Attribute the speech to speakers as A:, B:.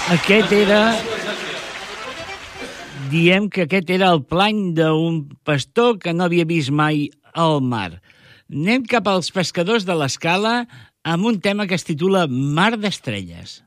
A: Aquest era... Diem que aquest era el plany d'un pastor que no havia vist mai el mar. Anem cap als pescadors de l'Escala amb un tema que es titula Mar d'Estrelles.